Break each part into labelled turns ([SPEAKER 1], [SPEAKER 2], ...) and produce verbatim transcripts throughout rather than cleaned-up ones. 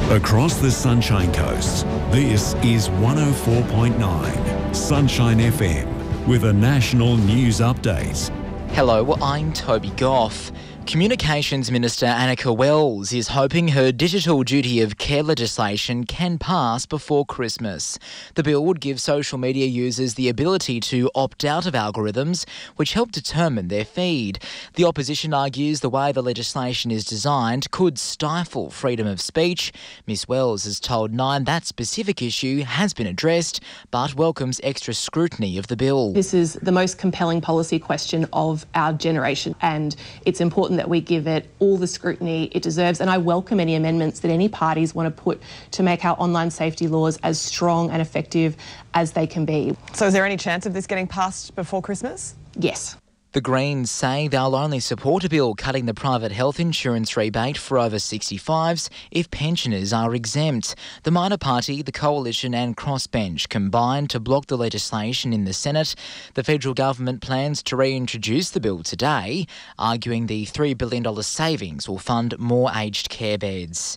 [SPEAKER 1] Across the Sunshine Coast, this is one oh four point nine Sunshine F M with a national news update.
[SPEAKER 2] Hello, I'm Toby Goff. Communications Minister Annika Wells is hoping her digital duty of care legislation can pass before Christmas. The bill would give social media users the ability to opt out of algorithms which help determine their feed. The opposition argues the way the legislation is designed could stifle freedom of speech. Miss Wells has told Nine that specific issue has been addressed, but welcomes extra scrutiny of the bill.
[SPEAKER 3] This is the most compelling policy question of our generation, and it's important that we give it all the scrutiny it deserves, and I welcome any amendments that any parties want to put to make our online safety laws as strong and effective as they can be.
[SPEAKER 4] So is there any chance of this getting passed before Christmas?
[SPEAKER 3] Yes.
[SPEAKER 2] The Greens say they'll only support a bill cutting the private health insurance rebate for over sixty-fives if pensioners are exempt. The minor party, the Coalition and Crossbench combined to block the legislation in the Senate. The federal government plans to reintroduce the bill today, arguing the three billion dollars savings will fund more aged care beds.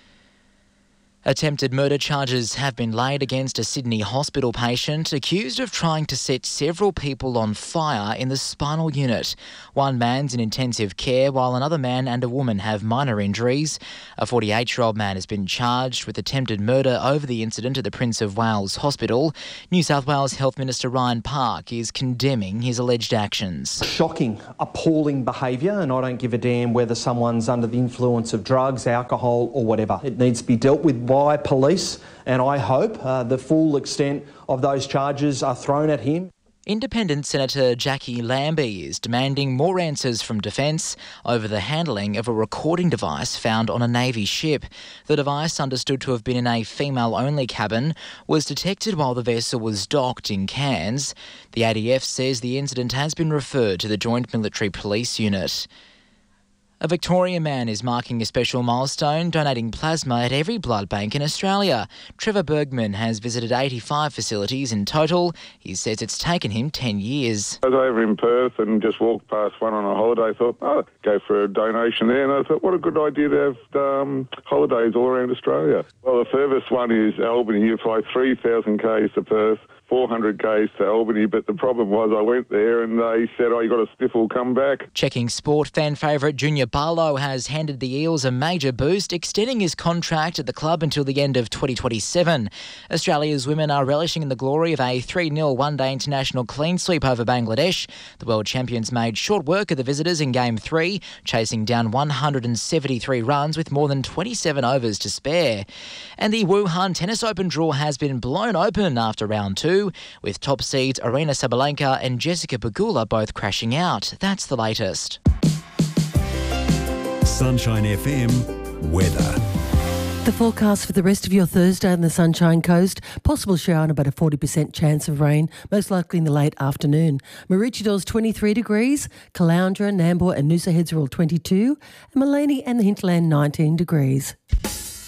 [SPEAKER 2] Attempted murder charges have been laid against a Sydney hospital patient accused of trying to set several people on fire in the spinal unit. One man's in intensive care while another man and a woman have minor injuries. A forty-eight-year-old man has been charged with attempted murder over the incident at the Prince of Wales Hospital. New South Wales Health Minister Ryan Park is condemning his alleged actions.
[SPEAKER 5] Shocking, appalling behaviour, and I don't give a damn whether someone's under the influence of drugs, alcohol or whatever. It needs to be dealt with by police, and I hope uh, the full extent of those charges are thrown at him.
[SPEAKER 2] Independent Senator Jackie Lambie is demanding more answers from Defence over the handling of a recording device found on a Navy ship. The device, understood to have been in a female-only cabin, was detected while the vessel was docked in Cairns. The A D F says the incident has been referred to the Joint Military Police Unit. A Victorian man is marking a special milestone, donating plasma at every blood bank in Australia. Trevor Bergman has visited eighty-five facilities in total. He says it's taken him ten years.
[SPEAKER 6] I was over in Perth and just walked past one on a holiday. Thought, oh, go for a donation there. And I thought, what a good idea to have um, holidays all around Australia. Well, the furthest one is Albany. You fly three thousand kays to Perth, four hundred kays to Albany, but the problem was I went there and they said, oh, you got a stiffle, come back.
[SPEAKER 2] Checking sport, fan favourite Junior Barlow has handed the Eels a major boost, extending his contract at the club until the end of twenty twenty-seven. Australia's women are relishing in the glory of a three nil one-day international clean sweep over Bangladesh. The world champions made short work of the visitors in Game three, chasing down one hundred seventy-three runs with more than twenty-seven overs to spare. And the Wuhan Tennis Open draw has been blown open after round two, with top seeds Aryna Sabalenka and Jessica Pegula both crashing out. That's the latest.
[SPEAKER 1] Sunshine F M weather.
[SPEAKER 7] The forecast for the rest of your Thursday on the Sunshine Coast: possible shower and about a forty percent chance of rain, most likely in the late afternoon. Maroochydore twenty-three degrees, Caloundra, Nambour and Noosa Heads are all twenty-two, and Maleny and the Hinterland nineteen degrees.